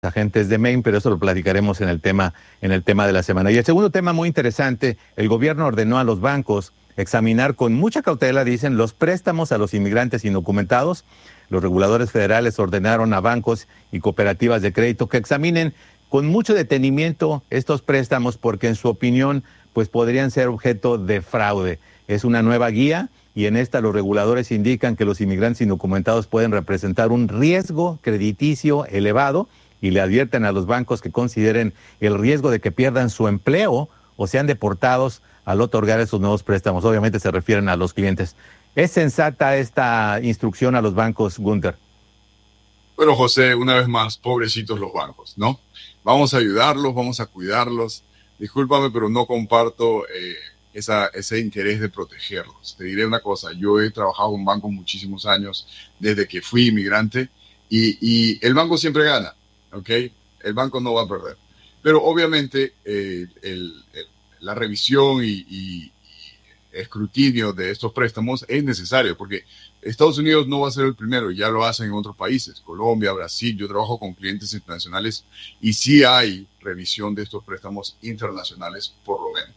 agentes de Maine, pero eso lo platicaremos en el tema de la semana. Y el segundo tema muy interesante, el gobierno ordenó a los bancos examinar con mucha cautela, dicen, los préstamos a los inmigrantes indocumentados. Los reguladores federales ordenaron a bancos y cooperativas de crédito que examinen con mucho detenimiento estos préstamos porque en su opinión pues podrían ser objeto de fraude. Es una nueva guía y en esta los reguladores indican que los inmigrantes indocumentados pueden representar un riesgo crediticio elevado y le advierten a los bancos que consideren el riesgo de que pierdan su empleo o sean deportados al otorgar esos nuevos préstamos. Obviamente se refieren a los clientes. ¿Es sensata esta instrucción a los bancos, Gunther? Bueno, José, una vez más, pobrecitos los bancos, ¿no? Vamos a ayudarlos, vamos a cuidarlos. Discúlpame, pero no comparto ese interés de protegerlos. Te diré una cosa, yo he trabajado en bancos muchísimos años desde que fui inmigrante y el banco siempre gana, ¿ok? El banco no va a perder. Pero obviamente la revisión y escrutinio de estos préstamos es necesario porque Estados Unidos no va a ser el primero, ya lo hacen en otros países, Colombia, Brasil. Yo trabajo con clientes internacionales y sí hay revisión de estos préstamos internacionales, por lo menos.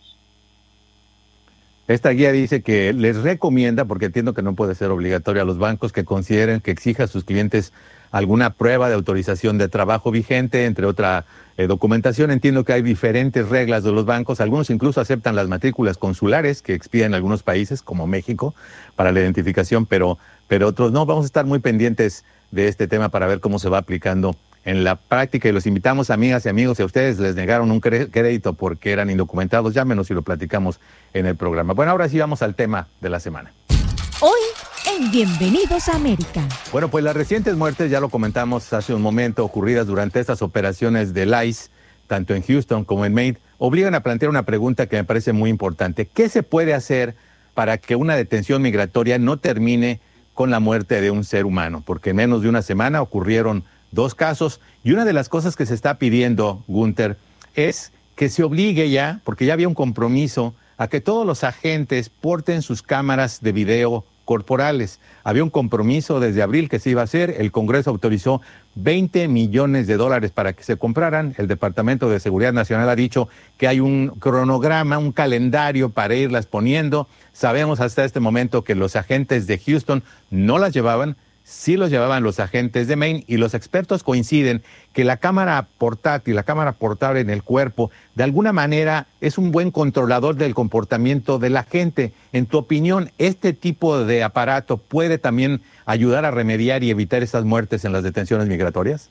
Esta guía dice que les recomienda, porque entiendo que no puede ser obligatorio a los bancos, que consideren que exija a sus clientes alguna prueba de autorización de trabajo vigente, entre otra documentación. Entiendo que hay diferentes reglas de los bancos. Algunos incluso aceptan las matrículas consulares que expiden en algunos países, como México, para la identificación, pero otros no. Vamos a estar muy pendientes de este tema para ver cómo se va aplicando en la práctica y los invitamos, amigas y amigos, si a ustedes les negaron un crédito porque eran indocumentados, llámenos y lo platicamos en el programa. Bueno, ahora sí vamos al tema de la semana. Hoy en Bienvenidos a América. Bueno, pues las recientes muertes, ya lo comentamos hace un momento, ocurridas durante estas operaciones del ICE, tanto en Houston como en Maine, obligan a plantear una pregunta que me parece muy importante. ¿Qué se puede hacer para que una detención migratoria no termine con la muerte de un ser humano? Porque en menos de una semana ocurrieron 2 casos, y una de las cosas que se está pidiendo, Gunther, es que se obligue ya, porque ya había un compromiso, a que todos los agentes porten sus cámaras de video corporales. Había un compromiso desde abril que se iba a hacer, el Congreso autorizó $20 millones para que se compraran. El Departamento de Seguridad Nacional ha dicho que hay un cronograma, un calendario para irlas poniendo. Sabemos hasta este momento que los agentes de Houston no las llevaban, sí los llevaban los agentes de Maine, y los expertos coinciden que la cámara portátil, la cámara portable en el cuerpo, de alguna manera es un buen controlador del comportamiento de la gente. En tu opinión, ¿este tipo de aparato puede también ayudar a remediar y evitar esas muertes en las detenciones migratorias?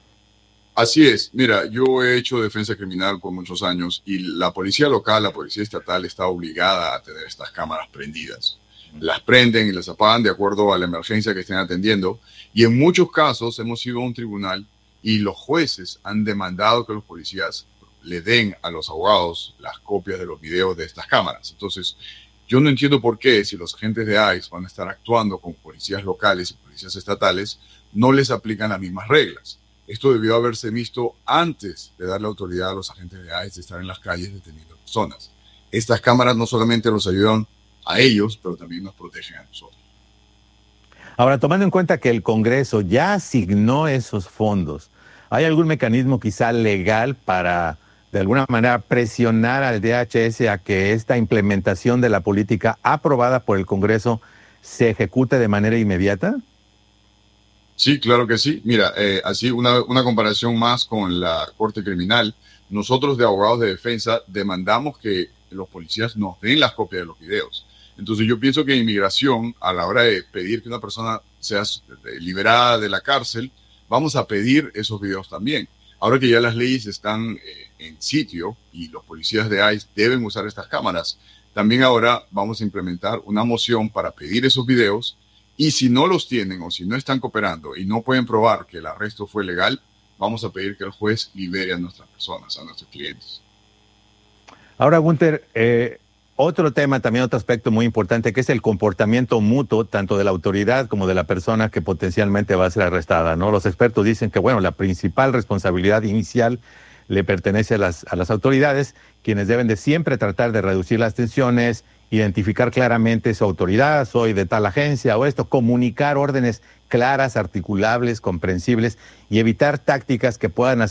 Así es. Mira, yo he hecho defensa criminal por muchos años y la policía local, la policía estatal está obligada a tener estas cámaras prendidas. Las prenden y las apagan de acuerdo a la emergencia que estén atendiendo. Y en muchos casos hemos ido a un tribunal y los jueces han demandado que los policías le den a los abogados las copias de los videos de estas cámaras. Entonces, yo no entiendo por qué, si los agentes de ICE van a estar actuando con policías locales y policías estatales, no les aplican las mismas reglas. Esto debió haberse visto antes de darle autoridad a los agentes de ICE de estar en las calles deteniendo personas. Estas cámaras no solamente los ayudan a ellos, pero también nos protegen a nosotros. Ahora, tomando en cuenta que el Congreso ya asignó esos fondos, ¿hay algún mecanismo quizá legal para, de alguna manera, presionar al DHS a que esta implementación de la política aprobada por el Congreso se ejecute de manera inmediata? Sí, claro que sí. Mira, así una comparación más con la Corte Criminal. Nosotros de abogados de defensa demandamos que los policías nos den las copias de los videos. Entonces yo pienso que inmigración, a la hora de pedir que una persona sea liberada de la cárcel, vamos a pedir esos videos también. Ahora que ya las leyes están en sitio y los policías de ICE deben usar estas cámaras, también ahora vamos a implementar una moción para pedir esos videos, y si no los tienen o si no están cooperando y no pueden probar que el arresto fue legal, vamos a pedir que el juez libere a nuestras personas, a nuestros clientes. Ahora, Gunther, otro tema, también otro aspecto muy importante, que es el comportamiento mutuo, tanto de la autoridad como de la persona que potencialmente va a ser arrestada, ¿no? Los expertos dicen que, bueno, la principal responsabilidad inicial le pertenece a las autoridades, quienes deben de siempre tratar de reducir las tensiones, identificar claramente su autoridad, soy de tal agencia o esto, comunicar órdenes claras, articulables, comprensibles y evitar tácticas que puedan hacer